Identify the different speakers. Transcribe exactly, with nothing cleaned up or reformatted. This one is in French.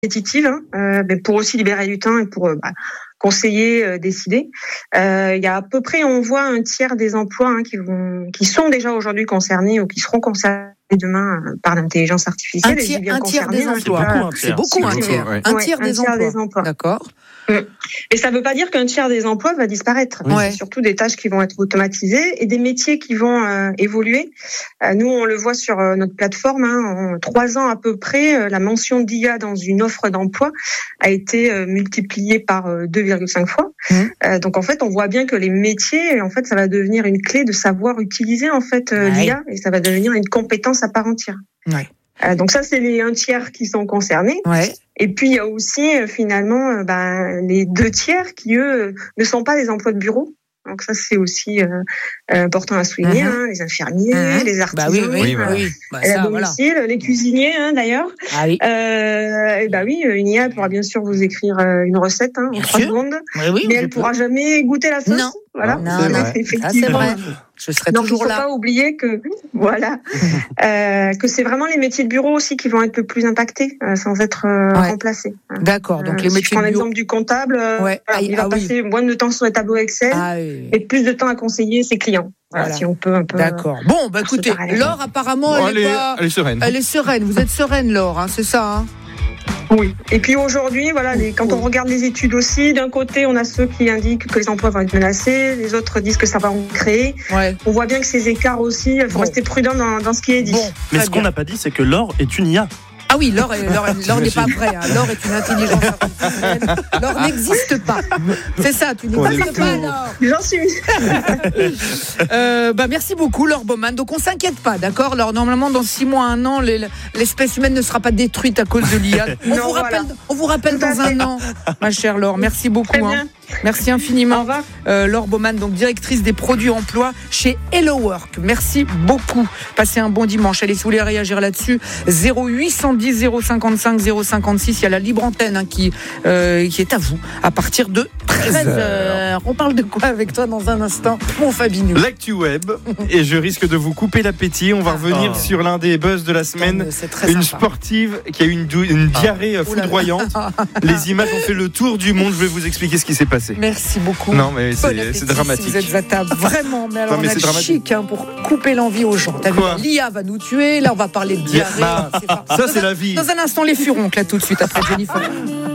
Speaker 1: compétitive, hein, euh, mais pour aussi libérer du temps et pour euh, bah, conseiller, euh, décider. Euh, il y a à peu près, on voit un tiers des emplois hein, qui vont, qui sont déjà aujourd'hui concernés ou qui seront concernés demain euh, par l'intelligence artificielle.
Speaker 2: Un tiers,
Speaker 1: bien
Speaker 2: un tiers des
Speaker 1: hein,
Speaker 2: emplois.
Speaker 1: pas,
Speaker 2: C'est beaucoup un tiers. Un tiers, un
Speaker 1: ouais,
Speaker 2: tiers, des,
Speaker 1: un tiers
Speaker 2: emplois.
Speaker 1: des emplois.
Speaker 2: D'accord.
Speaker 1: Et ça ne veut pas dire qu'un tiers des emplois va disparaître.
Speaker 2: Ouais.
Speaker 1: C'est surtout des tâches qui vont être automatisées et des métiers qui vont euh, évoluer. Euh, nous, on le voit sur euh, notre plateforme. Hein, en trois ans à peu près, euh, la mention d'I A dans une offre d'emploi a été euh, multipliée par euh, deux virgule cinq fois. Mmh. Euh, donc en fait, on voit bien que les métiers, en fait, ça va devenir une clé de savoir utiliser en fait euh, ouais. l'I A et ça va devenir une compétence à part entière.
Speaker 2: Ouais.
Speaker 1: Euh, donc ça, c'est les un tiers qui sont concernés. Ouais. Et puis il y a aussi euh, finalement euh, ben, les deux tiers qui eux ne sont pas des emplois de bureau. Donc ça c'est aussi euh, important à souligner, mmh. hein, les infirmiers, mmh. les artisans,
Speaker 2: bah oui, oui, bah oui. Bah
Speaker 1: à ça, domicile, voilà. les cuisiniers hein, d'ailleurs.
Speaker 2: Ah oui.
Speaker 1: Euh, et bah oui, une I A pourra bien sûr vous écrire une recette hein, en trois secondes,
Speaker 2: oui, oui,
Speaker 1: mais elle pourra jamais goûter la sauce.
Speaker 2: Non.
Speaker 1: Voilà,
Speaker 2: non, c'est, non.
Speaker 1: effectivement.
Speaker 2: Ah, c'est vrai. Je serai
Speaker 1: Donc,
Speaker 2: toujours
Speaker 1: il ne faut
Speaker 2: là.
Speaker 1: pas oublier que, voilà, euh, que c'est vraiment les métiers de bureau aussi qui vont être le plus impactés, euh, sans être euh, ouais. remplacés.
Speaker 2: D'accord. Donc,
Speaker 1: euh,
Speaker 2: les
Speaker 1: si
Speaker 2: métiers
Speaker 1: je prends
Speaker 2: de bureau.
Speaker 1: l'exemple du comptable, euh,
Speaker 2: ouais.
Speaker 1: voilà,
Speaker 2: ah,
Speaker 1: il va
Speaker 2: ah,
Speaker 1: passer
Speaker 2: oui.
Speaker 1: moins de temps sur les tableaux Excel
Speaker 2: ah, oui.
Speaker 1: et plus de temps à conseiller ses clients. Voilà, voilà. Si on peut un peu.
Speaker 2: D'accord. Bon, bah écoutez, Laure, apparemment,
Speaker 3: bon,
Speaker 2: elle,
Speaker 3: elle,
Speaker 2: est
Speaker 3: est,
Speaker 2: pas...
Speaker 3: elle est sereine.
Speaker 2: Elle est sereine. Vous êtes sereine, Laure, hein, c'est ça, hein?
Speaker 1: Oui. Et puis aujourd'hui, voilà, les, quand on regarde les études aussi, d'un côté, on a ceux qui indiquent que les emplois vont être menacés, les autres disent que ça va en créer. Ouais. On voit bien que ces écarts aussi, il faut bon. rester prudent dans, dans ce qui est dit. Bon,
Speaker 4: mais ce qu'on n'a pas dit, c'est que Laure est une I A.
Speaker 2: Ah oui, Laure, est, Laure, Laure n'est pas vraie. Hein. Laure est une intelligence artificielle. Laure n'existe pas. C'est ça, tu n'existes pas, Laure.
Speaker 1: J'en suis.
Speaker 2: euh, bah, merci beaucoup, Laure Baumann. Donc, on ne s'inquiète pas, d'accord, Laure. Normalement, dans six mois, un an, les, l'espèce humaine ne sera pas détruite à cause de l'I A. On, non, vous, rappelle, voilà. on vous rappelle Tout dans un an, ma chère Laure. Merci beaucoup. Hein. Merci infiniment.
Speaker 1: Au revoir.
Speaker 2: Euh, Laure Baumann, donc directrice des produits emploi chez Hello Work. Merci beaucoup. Passez un bon dimanche. Allez, si vous voulez réagir là-dessus, zéro huit cent dix zéro cinquante-cinq zéro cinquante-six. Il y a la libre antenne hein, qui, euh, qui est à vous à partir de treize heures. On parle de quoi avec toi dans un instant, mon Fabinou?
Speaker 3: L'actu web. Et je risque de vous couper l'appétit. On va revenir oh. sur l'un des buzz de la semaine. Une
Speaker 2: sympa.
Speaker 3: sportive qui a eu une, dou- une diarrhée oh. foudroyante. Les images ont fait le tour du monde. Je vais vous expliquer ce qui s'est passé.
Speaker 2: Merci beaucoup.
Speaker 3: Non, mais c'est, c'est dramatique.
Speaker 2: Si vous êtes à table, vraiment. Mais alors, non, mais on a
Speaker 3: c'est
Speaker 2: le chic hein, pour couper l'envie aux gens. T'as vu, l'I A va nous tuer. Là, on va parler de diarrhée.
Speaker 3: Bah, ça, c'est la vie.
Speaker 2: Dans un instant, les furoncles, là, tout de suite, après Jennifer.